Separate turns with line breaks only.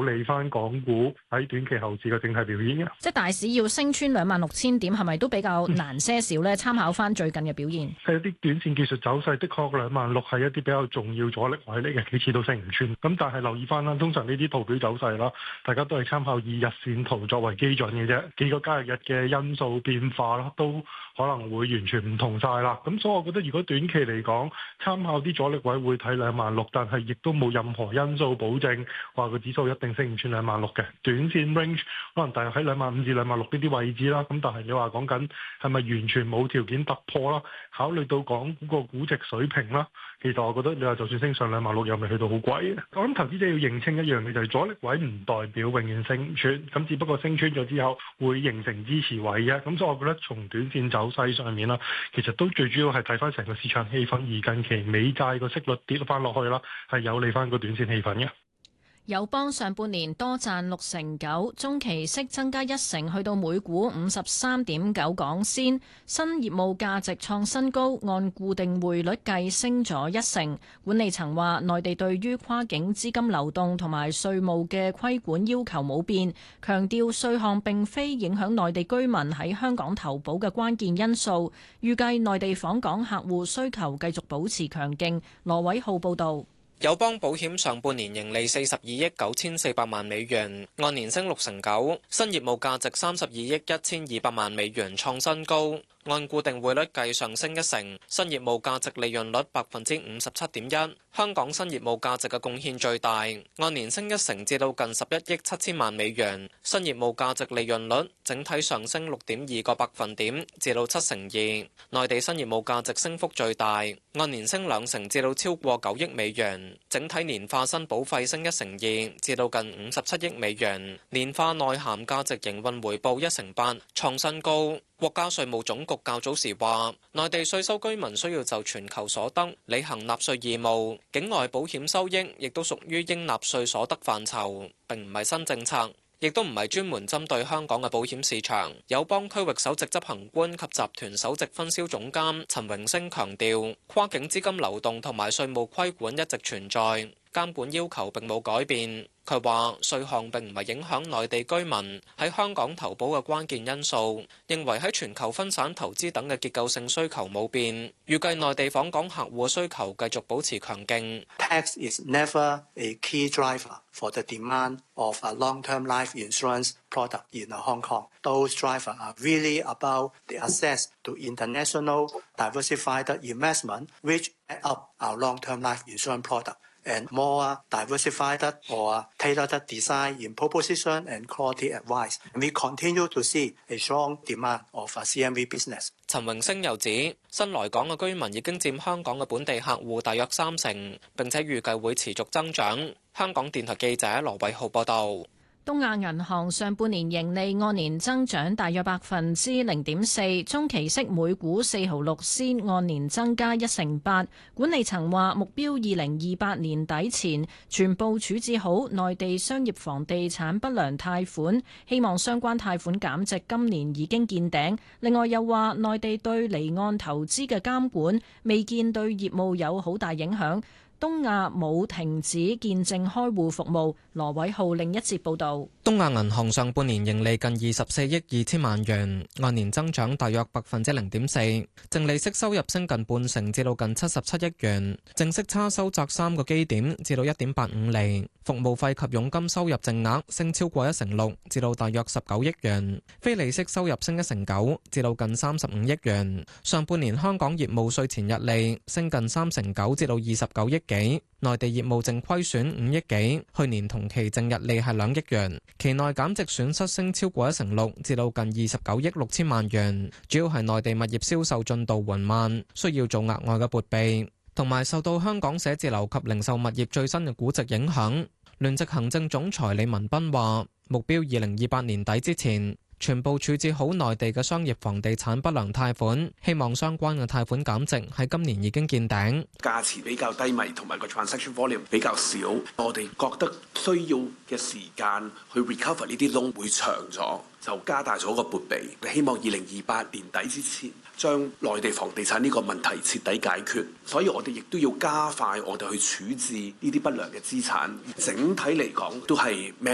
利翻港股喺短期後市嘅整體表現嘅。
即係大市要升穿26,000點，係咪都比較難些少咧？參考翻最近嘅表現，
係一啲短線技術走勢，的確26,000係一啲比較重要阻力位嚟嘅，幾次都升唔穿。咁但係留意翻啦，通常呢啲圖表走勢啦，大家都係參考以日線圖作為基準嘅啫。幾個交易日嘅因素變化啦，都可能會完全唔同晒啦。咁所以我覺得如果短期嚟講，參考啲阻力位會睇26,000，但係亦都冇任何因素保證話個指數一定升唔穿26,000嘅。短線 range 可能大約喺25,000至26,000呢啲位置啦。咁但係你話講緊係咪完全冇條件突破啦？考慮到港股個估值水平啦，其實我覺得你話就算升上26,000又未去到好貴。我諗投資者要認清一樣嘢，就係阻力位唔代表永遠升唔穿，咁只不過升穿咗之後會形成支持位啫。咁所以我覺得從短線走勢上面啦，其實都最主要係睇翻成個市場氣氛，而近期美債個息率跌翻落去啦，係有利翻個短線氣氛嘅。
友邦上半年多賺6.9%，中期息增加1成，去到每股53.9港仙。新業務價值創新高，按固定匯率計升咗1成。管理層話，內地對於跨境資金流動同埋稅務嘅規管要求冇變，強調稅項並非影響內地居民喺香港投保嘅關鍵因素。預計內地訪港客戶需求繼續保持強勁。羅偉浩報導。
友邦保險上半年盈利42億9400萬美元，按年升6.9%，新業務價值32億1200萬美元，創新高。按固定匯率計上升1成，新業務價值利潤率57.1%。香港新業務價值嘅貢獻最大，按年升1成至到近11億7000萬美元。新業務價值利潤率整體上升6.2個百分點至到2%。內地新業務價值升幅最大，按年升2成至到超過9億美元。整體年化新保費升1.2至到近57億美元。年化內涵價值營運回報1.8%，創新高。國家稅務總局較早時話，內地稅收居民需要就全球所得履行納稅義務，境外保險收益亦都屬於應納稅所得範疇，並唔係新政策，亦都唔係專門針對香港嘅保險市場。友邦區域首席執行官及集團首席分銷總監陳榮升強調，跨境資金流動同埋稅務規管一直存在，監管要求並冇改變。佢話稅項並唔係影響內地居民喺香港投保嘅關鍵因素，認為喺全球分散投資等嘅結構性需求冇變，預計內地訪港客戶嘅需求繼續保持強勁。
Tax is never a key driver for the demand of a long-term life insurance product in Hong Kong. Those drivers are really about the access to international diversified investment, which add up our long-term life insurance product.And more diversified or tailored design in proposition and quality advice. And we continue to see a strong demand of CMV business.
陳榮升又指，新來港嘅居民已經佔香港嘅本地客戶大約30%，並且預計會持續增長。香港電台記者羅偉浩報道。
東亞銀行上半年盈利按年增長大約0.4%，中期息每股4毫6仙，按年增加1.8%。管理層話目標2028年底前全部處置好內地商業房地產不良貸款，希望相關貸款減值今年已經見頂。另外又話內地對離岸投資嘅監管未見對業務有好大影響。東亞冇停止見證開戶服務。羅偉浩另一節報導。
東亞銀行上半年盈利近24億2千萬元，按年增長大約0.4%，淨利息收入升近半成至到近77億元，淨息差收窄3個基點至到1.85厘，服務費及佣金收入淨額升超過1成6至到大約19億元，非利息收入升1成9至到近35億元。上半年香港業務稅前溢利升近3成9至到29億幾，內地業務淨虧損5億幾，去年同期淨溢利係2億元，期內減值損失升超過1成6至到近29億6千萬元，主要係內地物業銷售進度緩慢，需要做額外嘅撥備，同埋受到香港寫字樓及零售物業最新嘅估值影響。聯席行政總裁李文斌話，目標2028年底之前全部處置好內地嘅商業房地產不良貸款，希望相關嘅貸款減值喺今年已經見頂。
價錢比較低迷，同埋個 transaction volume 比較少，我哋覺得需要嘅時間去 recover 呢啲 loan 會長咗，就加大咗個撥備，希望2028年底之前將內地房地產呢個問題徹底解決。所以我哋亦都要加快我哋去處置呢啲不良嘅資產。整體嚟講都係